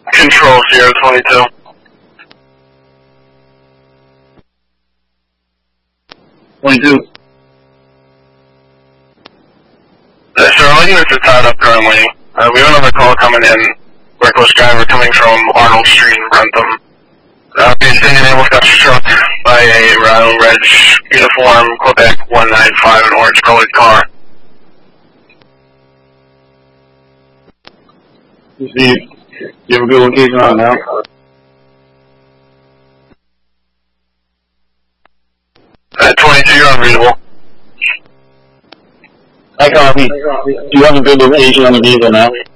Control Sierra 22. Sir, all units are tied up currently. We have another call coming in. Reckless driver coming from Arnold Street in Brentham. Being enabled got struck by a Rhode Reg uniform Quebec 195, an orange colored car. You have a good location on now? At 22, you're unreadable. I copy. Do you have a good location on the vehicle now?